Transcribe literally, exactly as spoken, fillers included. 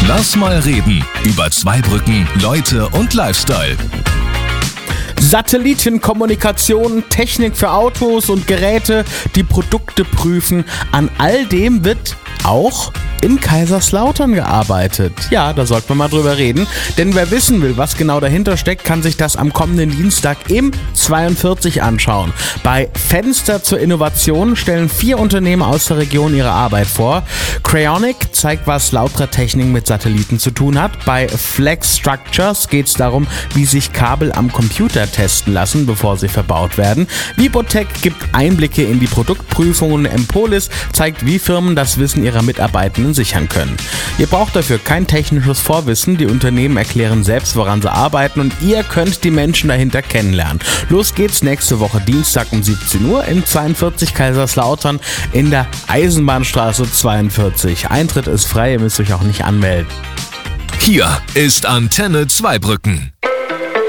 Lass mal reden über Zweibrücken, Leute und Lifestyle. Satellitenkommunikation, Technik für Autos und Geräte, die Produkte prüfen. An all dem wird auch in Kaiserslautern gearbeitet. Ja, da sollte man mal drüber reden, denn wer wissen will, was genau dahinter steckt, kann sich das am kommenden Dienstag im zweiundvierzig anschauen. Bei Fenster zur Innovation stellen vier Unternehmen aus der Region ihre Arbeit vor. Cryonic zeigt, was Lautra Technik mit Satelliten zu tun hat. Bei Flex Structures geht es darum, wie sich Kabel am Computer testen lassen, bevor sie verbaut werden. Vibotech gibt Einblicke in die Produktprüfung und Empolis zeigt, wie Firmen das Wissen ihrer Mitarbeitenden sichern können. Ihr braucht dafür kein technisches Vorwissen, die Unternehmen erklären selbst, woran sie arbeiten und ihr könnt die Menschen dahinter kennenlernen. Los geht's nächste Woche Dienstag um siebzehn Uhr im zweiundvierzig Kaiserslautern in der Eisenbahnstraße zweiundvierzig. Eintritt ist frei, ihr müsst euch auch nicht anmelden. Hier ist Antenne Zweibrücken.